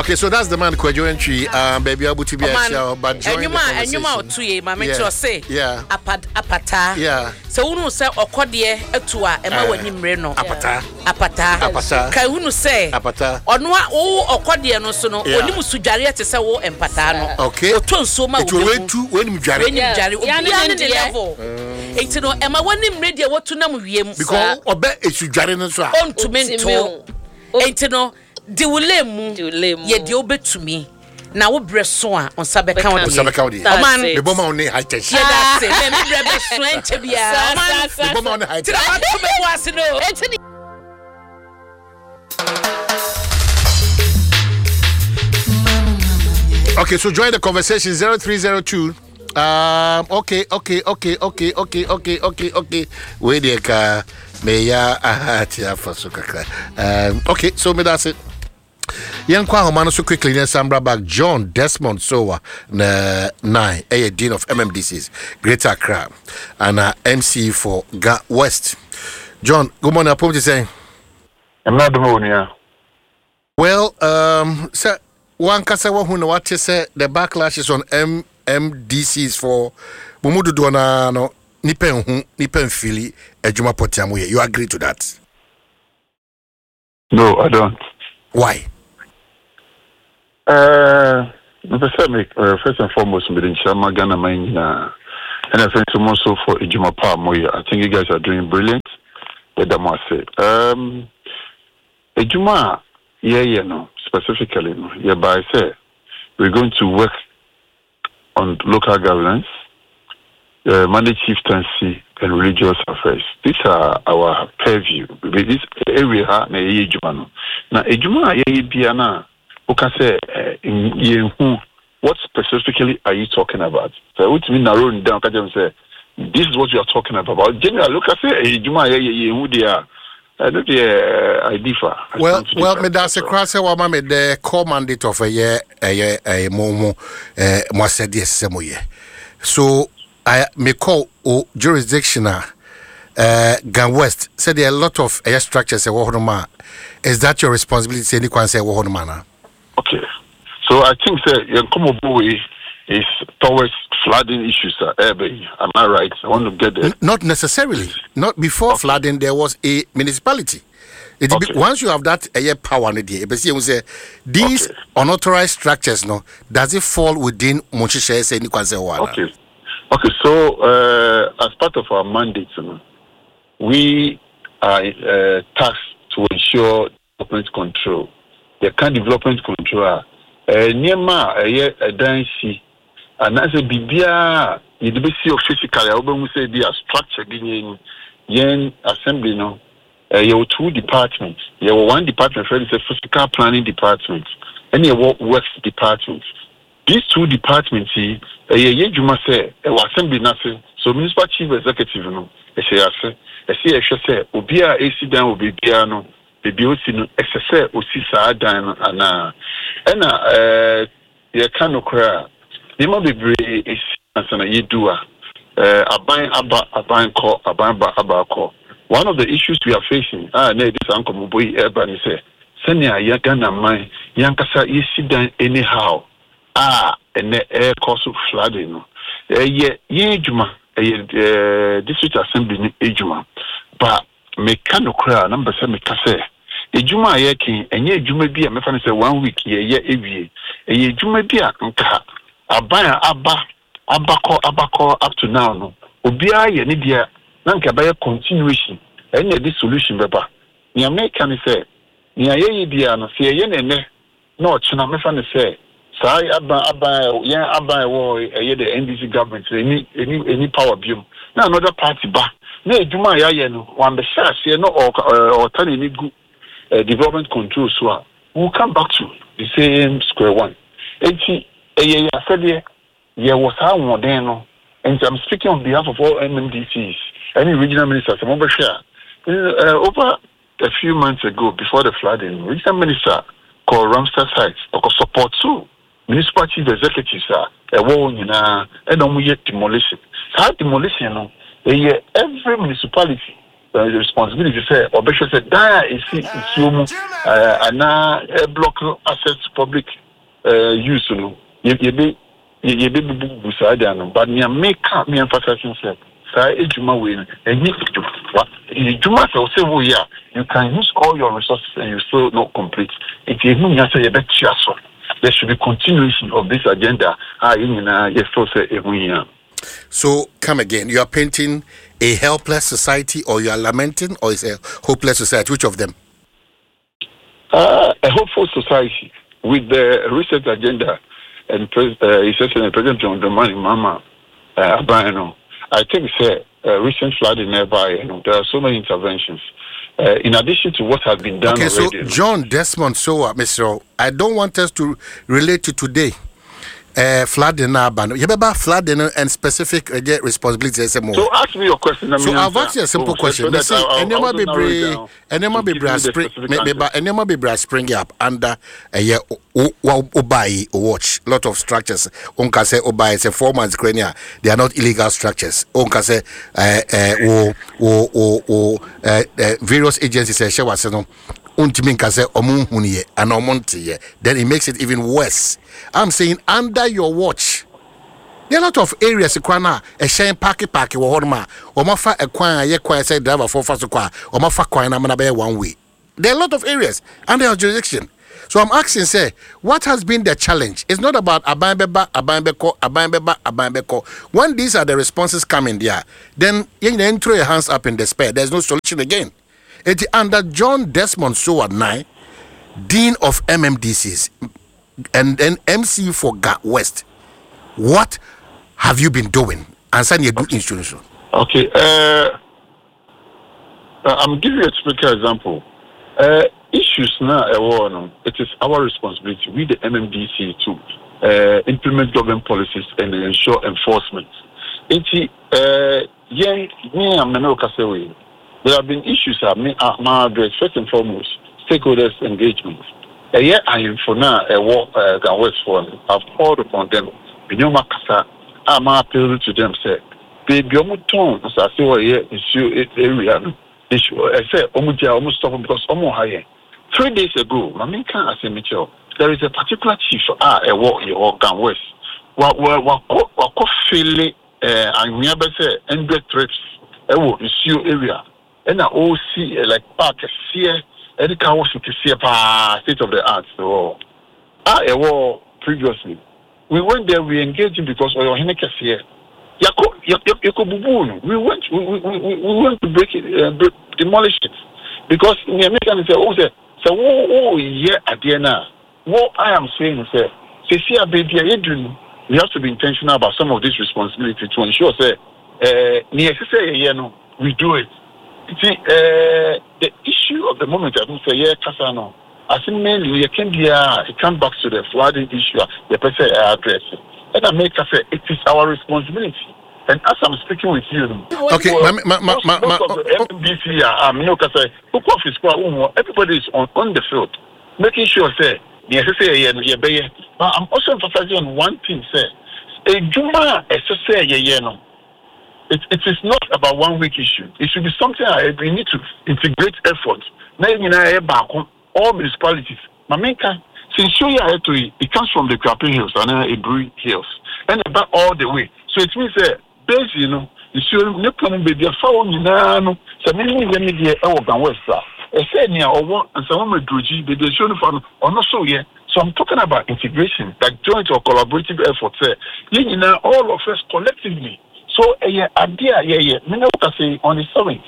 Okay, so that's the man Kwadwo entry. Baby Abuti be but join the conversation. And you ma to ye, mama to say. Yeah. Apata. Yeah. So unu say okodie etua e ma wani mre no. Apata. Kai unu say. Apata. Ono wo okodie no so no oni musudware te say wo empata no. Okay. O to nso ma wo. When mu dware. Obi an the level. Enti no e ma wani mre de wo tu na mu wiem. Because obe esudware no so a. Ontumento. Enti no de wulemu ye de obetumi na wo breso a on sabeka wodi man me boma on high tension yeah that's it me breso enche bia man me boma on high tension to me wase no Okay, so join the conversation 0302 okay. Wait there me ya ahatia faso kakra. Okay, so me that's it. Yankwa Homano so quickly then Sambra back John Desmond Sowa na 9 Dean of MMDCs Greater Accra and MC for Ga West. John, good morning. What you saying? I'm not the moon, yeah. Well, sir, one kasa wa hu na what you say the backlash is on MMDCs for Mumudu Dona no nipen fili ejuma potiamu. You agree to that? No, I don't. Why? First and foremost, within Shama Ghana Mine, and I think also for Ejuma Moya. I think you guys are doing brilliant. But that must say, Ejuma, no, specifically, no. Yeah, but I say we're going to work on local governance, manage chieftaincy, and religious affairs. These are our purview. This area, na Ejuma. Now, Ejuma, Biana. Okay, what specifically are you talking about? So, what mean narrowing down? Say, this is what you are talking about. Generally, look, I say, who they are. I differ. Well, me that's a cross. What me the core mandate of a year, momo, said yes, semoye. So I me call jurisdictional. Gan West said there are a lot of air structures. Is that your responsibility? Any can say Okay, so I think Yankomo is towards flooding issues. Am I right? I want to get there. Not necessarily. Not before flooding. There was a municipality. Once you have that power, these unauthorized structures, no, does it fall within Monchisha? Okay. So as part of our mandate, we are tasked to ensure development control. The kind development control Niema a dancy and as a bibia you see of physically I say be a structure yen assembly no you have two departments. You have one department is a physical planning department and you have works department. These two departments you must say assembly nothing. So municipal chief executive no say obia AC down will be piano. The beauty no excess osisa dan ana ye kanokra ye mo bebre is ansana ye dua aban ko. One of the issues we are facing na this anko boy urban say senia ya Ghana man yankasa ye sidan anyhow and air cause flooding no ye ejuma district assembly ejuma but mekanokra number 7 mekase ejuma ayeki enye ejuma bi a mefa ne say 1 week ye ewie ejuma bi a nka aban abako up to now no obia ye ne dia na nka ba continuation enye this solution beba ni america ne say ni aye bia no se ye ne na ochina mefa ne say sai aban wo ye the NDC government any power biom na another party ba na ejuma ya no wan be share say no or turn any good development control so we'll come back to the same square one. I said there was how modern no, and I'm speaking on behalf of all MMDCs, any regional ministers. I'm over here. Over a few months ago, before the flooding, regional minister called Ramsar Heights or support too. Municipal chief executives are a war and don't we get demolition. So demolition no, every municipality responsibility say or be sure say that is isumu and block access to public use no ye be busada no but me emphasize say ejuma we enyi ejuma say we ya you can use all your resources and you still not complete if you know say you bet so there should be continuation of this agenda So come again, you are painting a helpless society or you are lamenting or is a hopeless society? Which of them? A hopeful society with the recent agenda and President John Dramani Mama Abrano. I think recent flooding nearby, there are so many interventions. In addition to what has been done already. So John Desmond Sowa, Mr. I don't want us to relate to today. Flooding flooding and specific responsibilities. So ask me your question. So I've asked you a simple question. You see, Enema Bibra spring up under a year Obai watch. Lot of structures. Onka say Obai is a 4 months crania. They are not illegal structures. Onka say various agencies say Shawasano. Then it makes it even worse. I'm saying under your watch, there are a lot of areas a shame parky or mafa a choir say driver for fast or mafa choir 1 way. There are a lot of areas under your jurisdiction. So I'm asking, say, what has been the challenge? It's not about Abambeko. When these are the responses coming there, then you throw your hands up in despair. There's no solution again. It's under John Desmond Sowa 9, Dean of MMDCs, and then MC for GAT West. What have you been doing? And send you good insurance. Okay. I'm giving you a typical example. Issues now, it is our responsibility, we the MMDC, to implement government policies and ensure enforcement. There have been issues that my address, first and foremost, stakeholders' engagement. I am for now a war West for I've called upon them. I'm appealing to them, say, baby, tone, as I say, area issue. I say, almost stop because higher. 3 days ago, there is a particular chief a war in West. What feeling and never say 100 trips issue area. And I all see like park here, any car was to see state of the art. So I war previously. We went there, we engaged him because we were here. We went to break it, demolish it. Because the American say, at the end what I am saying is we have to be intentional about some of this responsibility to ensure we do it. See, the issue of the moment, I think, Kasano, I think mainly it comes back to the flooding issue, the person address. And I make us say it is our responsibility. And as I'm speaking with you, okay, everybody is on the field, making sure, but I'm also emphasizing on one thing, It is not about 1 week issue. It should be something we need to integrate efforts. All municipalities. Since it comes from the Krapi Hills and Ebri Hills. And about all the way. So it means basically, you should no come be the phone, so I'm talking about integration, like joint or collaborative efforts. All of us collectively. So, idea, on the 7th,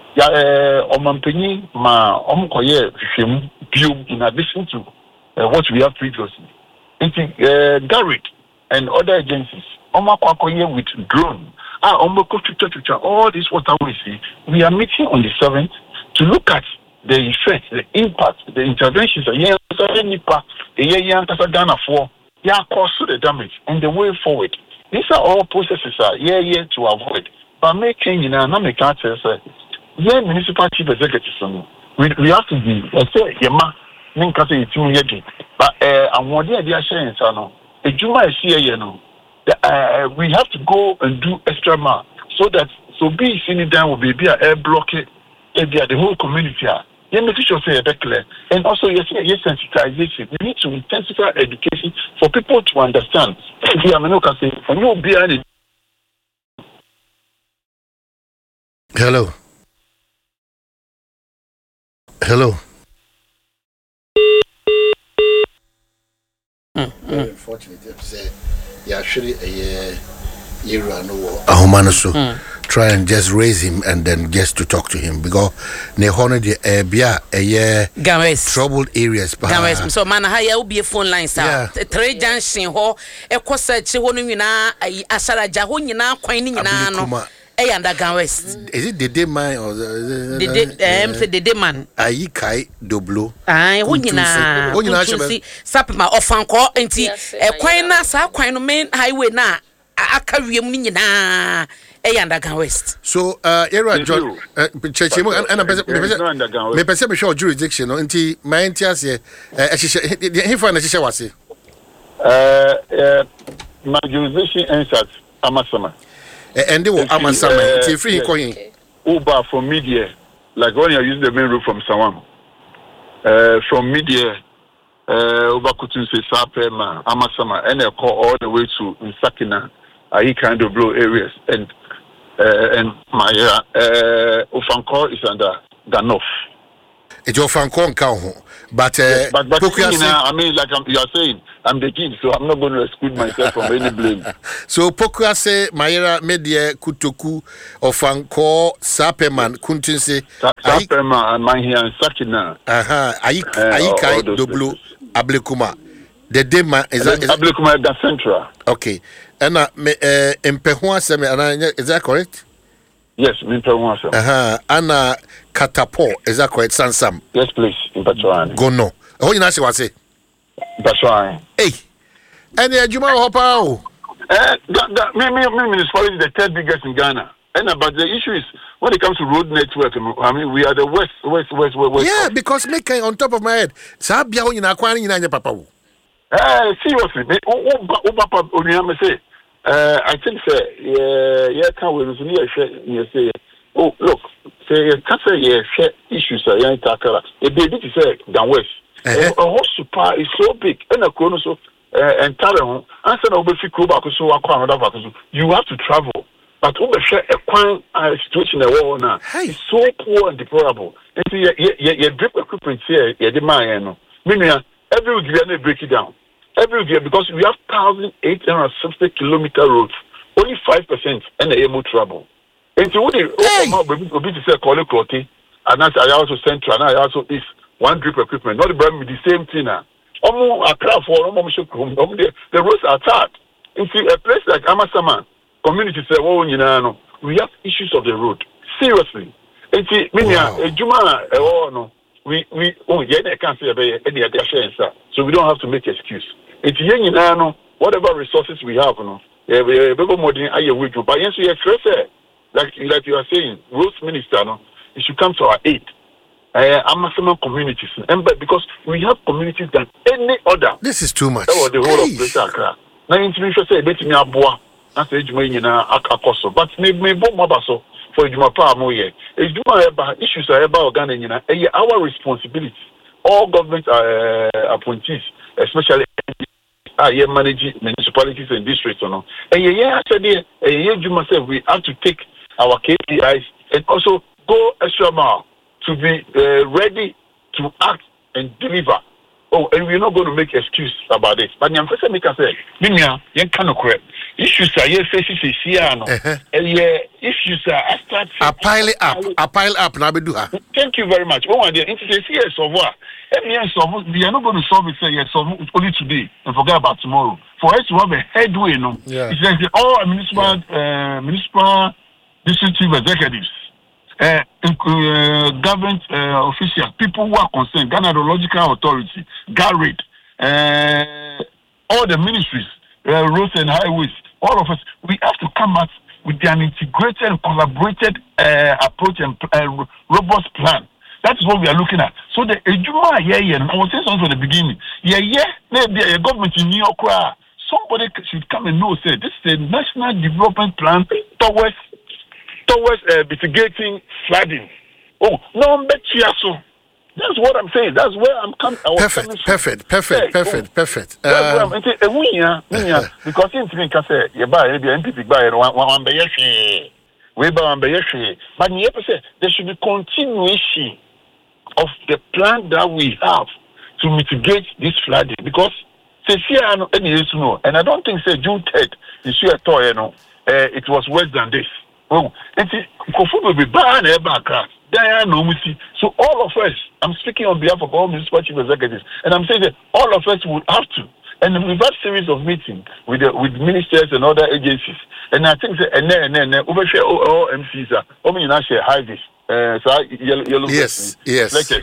in addition to what we have previously. Garrett and other agencies, with drone, all these waterways, we are meeting on the 7th to look at the effect, the impact, the interventions, cause the damage and the way forward. These are all processes to avoid. But making municipal chief executives, we have to be but we have to go and do extra mile so that be seen down will be a air block it the whole community. You make sure say clear, and also yes, sensitization. We need to intensify education for people to understand. Hello. Hello. Very unfortunate to say, yeah, actually, try and just raise him and then just to talk to him because troubled areas. So man, how you be a phone line, sir? Three junction ho, a coset, Asaraja, who you now coining no. West. Is it the day man or the day man? Ayi kai doblo. Aye, see Sapma or Fanco, and see a quina, sa quino main highway na. I carry na West. So, era John, Chechimo, and me perceive show jurisdiction, until my entias here. He found a shisha was my jurisdiction answers Amasama. And they were Amasama, it's free coin. Uber from media, like when you use the main road from Sawam. From media, Uber couldn't say Sapema, Amasama, and they call all the way to Nsakina. I kind of blow areas and my Ofanko is under Ganoff. It's Ofanko and Kauho, but I mean, like you are saying, I'm the king, so I'm not going to exclude myself from any blame. So Pokuase, Mayera, Media, Kutoku, Ofanko, Sapeman, Kuntinse, Sapeman, and my here and Sakina. Aikai, Doblo, Ablekuma. The dema is that Ablekuma the Central. Okay. And is that correct? Yes, Mpehuasem. Anna Katapo, is that correct? Sansam. Yes, please, in Pachwan. Go no. Who you say what say? Pachwan. Hey. And the Juma Hopa. Municipality is the third biggest in Ghana. But the issue is when it comes to road network, I mean, we are the west. Yeah, because make on top of my head. Sabia in acquiring in Papa. Seriously, I think can't say, oh look, say can't say issues tackle. The baby to say down west. A horse super is so big and a chrono so and Taran answer over so you have to travel. But over share a quite situation a war now. It's so poor and deplorable. And see your drip equipment here, demand every year they break it down. Every year because we have 1,860 kilometer roads, only 5% and the able travel. And so what they say call it clotty, and that's I also central and I also is one drip equipment, not the brand with the same thing now. The roads are tight. And see a place like Amasama, community say, oh, we have issues of the road. Seriously. And see, Juma, no. We can't say any other chance, so we don't have to make excuse. It's whatever resources we have, we more than a week. But yes, we express like you are saying, roads minister, it should come to our aid. Maximum communities, and because we have communities than any other. This is too much. The whole of Greater Accra. Now, information say, "Bet me a boy." That's the age akoso. But me bo mabaso for Juma pa moye. Juma issues are about Ghana. Our responsibility. All government appointees, especially managing municipalities and districts, actually, Juma said we have to take our KPIs and also go extra mile to be ready to act and deliver. Oh, and we're not going to make excuse about it. But I'm saying, Minya, you can't correct. Issues are faces here, issues are a pile up. Thank you very much. Oh, dear, it's a serious of what? We are not going to solve it. Say yes, only today and forget about tomorrow. For us to have a headway, it's like all municipal district chief executives. Government officials, people who are concerned, Ghana Hydrological Authority, GARID, all the ministries, roads and highways, all of us, we have to come out with an integrated and collaborated approach and robust plan. That is what we are looking at. So the Ejuma, I was saying something from the beginning. Maybe a government in New York, somebody should come and know, say, this is a national development plan towards mitigating flooding. Oh, no, bet you so. That's what I'm saying. That's where I'm coming. Perfect. Because in Trinka say, you buy the NPP buy one by yeshi. We buy one by yeshi. But you say there should be continuation of the plan that we have to mitigate this flooding. Because and I don't think say June 3rd, it was worse than this. Oh, Kofu will be banned back. So all of us, I'm speaking on behalf of all municipal chief executives, and I'm saying that all of us will have to. And we've had series of meetings with ministers and other agencies. And I think that overshare all MCs are share high this. Yellow. Yes. We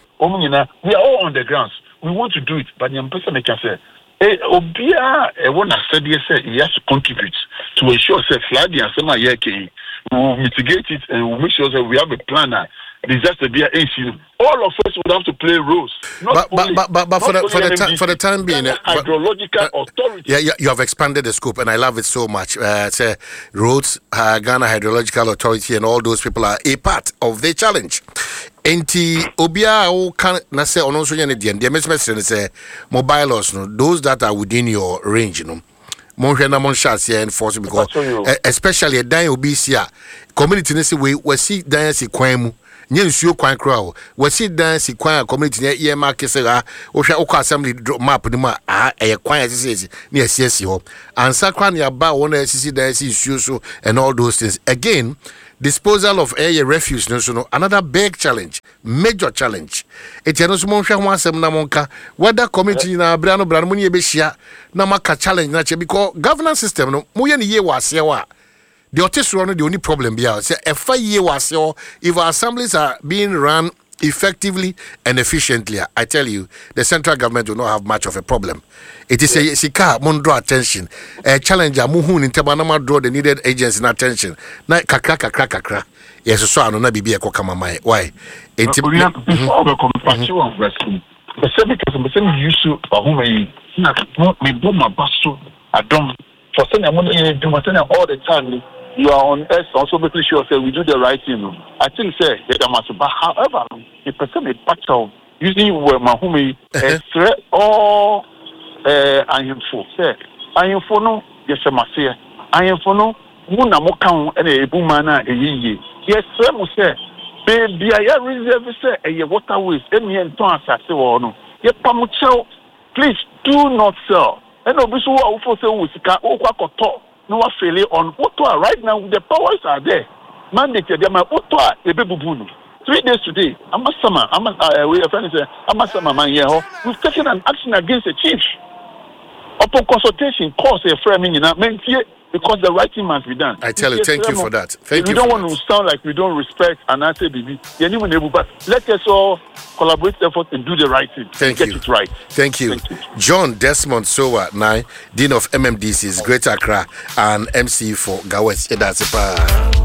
are all on the grounds. We want to do it, but the person can say, Obia, one has said yes, he has to contribute to ensure that flooding and some we will mitigate it and we'll make sure that we have a plan. Disaster be issue. All of us would have to play roles. But for the time being, hydrological authority. Yeah, you have expanded the scope, and I love it so much. Say roads, Ghana Hydrological Authority, and all those people are a part of the challenge. Enti obia o kan na say ono so nya ne de message say mobile laws no those that are within your range no monhwe na monhwa se enforce because especially a dan obi si a community ne say we see dan si kwan mu nya nsuo kwan kra o we see dan si kwan community ne e mark say ga wo hwa ukọ assembly map ni ma e kwan asisi ne asisi ho ansa kwan ya ba won asisi dan si nsuo so and all those things again. Disposal of air refuse no another big challenge, major challenge. It no so monhwe ho asem na monka whether community na bra no mu ye be hia na maka challenge na che because governance system no mo ye ne ye wase wa the otesuro no the only problem bia say efa ye wase if our assemblies are being run effectively and efficiently, I tell you, the central government will not have much of a problem. It is a sika mon draw attention. A challenger muhun in Tabanama draw the needed agents in attention. Na kakra. Yes, so I don't know be a kokamamai. Why? Before the compassion of rescue, the same use of whom me boom my basso. I don't for saying I'm going to do all the time. You are on us also making sure that we do the right thing. I think say that must but however the person is battle using mahumi threat or ayinfo say ayinfo no yes mase ayinfo no mu na mo kan na ebuma na eyiye yes mo say baby I reserve say e waterways emi enton asase wo no ye pamuchel please do not sell and obiso wo for say wo sika wo kwakoto no one failure on Ottawa right now. The powers are there. Mandated them Ottawa ebebubunu. 3 days today. We've taken an action against the chief. Upon consultation, cause a framing because the right thing must be done. I tell you, thank you for that. Thank you. We don't want to sound like we don't respect and answer BB. But let us all collaborate effort and do the right thing. Get it right. Thank you. John Desmond Sowa, Dean of MMDC's Greater Accra and MC for Gawes.